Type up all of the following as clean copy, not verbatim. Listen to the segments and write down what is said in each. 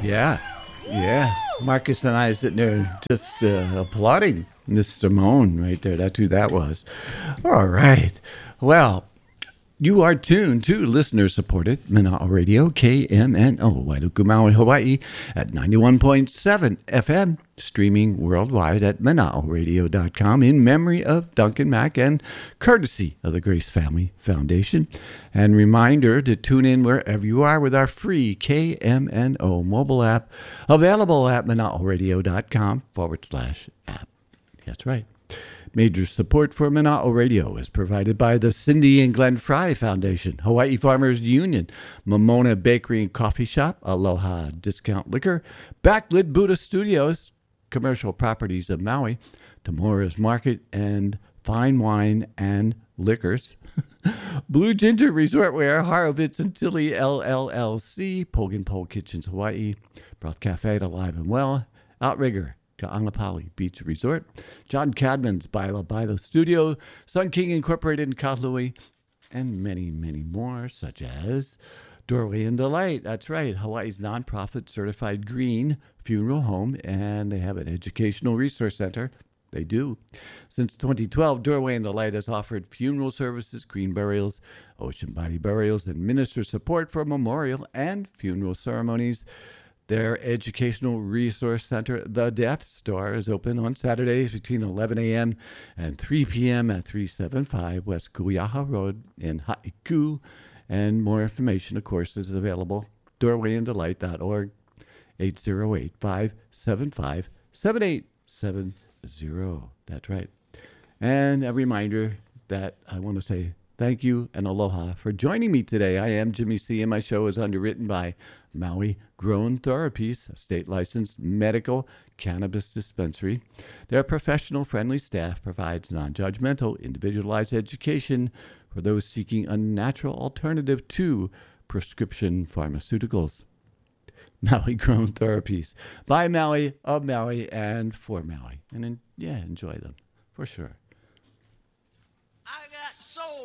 Yeah, yeah. Marcus and I sitting there just applauding Mr. Moan right there. That's who that was. All right. Well, you are tuned to listener-supported Mana'o Radio, KMNO, Wailuku, Maui, Hawaii, at 91.7 FM, streaming worldwide at Mana'oRadio.com in memory of Duncan Mack and courtesy of the Grace Family Foundation. And reminder to tune in wherever you are with our free KMNO mobile app, available at Mana'oRadio.com/app. That's right. Major support for Mana'o Radio is provided by the Cindy and Glenn Fry Foundation, Hawaii Farmers Union, Momona Bakery and Coffee Shop, Aloha Discount Liquor, Backlit Buddha Studios, Commercial Properties of Maui, Tamora's Market, and Fine Wine and Liquors, Blue Ginger Resort Wear, Horowitz and Tilly LLC, Pogan Pole Kitchens Hawaii, Broth Cafe Alive and Well, Outrigger, Ka'anapali Beach Resort, John Cadman's Baila Studio, Sun King Incorporated in Kahului, and many, many more, such as Doorway and Delight. That's right, Hawaii's nonprofit certified green funeral home, and they have an educational resource center. They do. Since 2012, Doorway and Delight has offered funeral services, green burials, ocean body burials, and minister support for memorial and funeral ceremonies. Their educational resource center, The Death Star, is open on Saturdays between 11 a.m. and 3 p.m. at 375 West Kuyaha Road in Haiku. And more information, of course, is available doorwayanddelight.org, 808-575-7870. That's right. And a reminder that I want to say thank you and aloha for joining me today. I am Jimmy C., and my show is underwritten by Maui Grown Therapies, a state-licensed medical cannabis dispensary. Their professional-friendly staff provides non-judgmental, individualized education for those seeking a natural alternative to prescription pharmaceuticals. Maui Grown Therapies, by Maui, of Maui, and for Maui. And enjoy them, for sure. I got soul.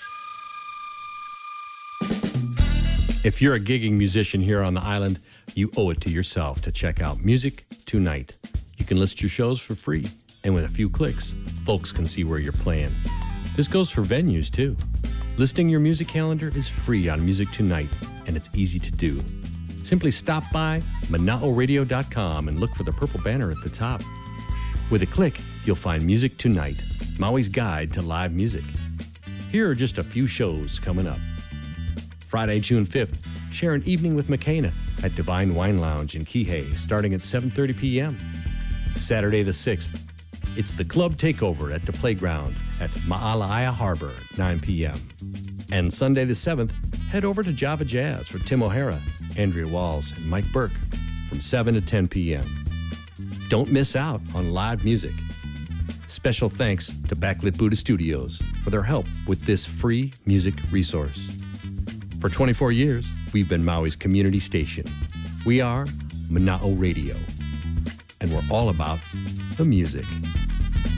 If you're a gigging musician here on the island, you owe it to yourself to check out Music Tonight. You can list your shows for free, and with a few clicks, folks can see where you're playing. This goes for venues, too. Listing your music calendar is free on Music Tonight, and it's easy to do. Simply stop by Mana'oRadio.com and look for the purple banner at the top. With a click, you'll find Music Tonight, Maui's guide to live music. Here are just a few shows coming up. Friday, June 5th, share an evening with McKenna at Divine Wine Lounge in Kihei, starting at 7:30 p.m. Saturday the 6th, it's the Club Takeover at the Playground at Ma'alaia Harbor at 9 p.m. And Sunday the 7th, head over to Java Jazz for Tim O'Hara, Andrea Walls, and Mike Burke from 7 to 10 p.m. Don't miss out on live music. Special thanks to Backlit Buddha Studios for their help with this free music resource. For 24 years, we've been Maui's community station. We are Mana'o Radio, and we're all about the music.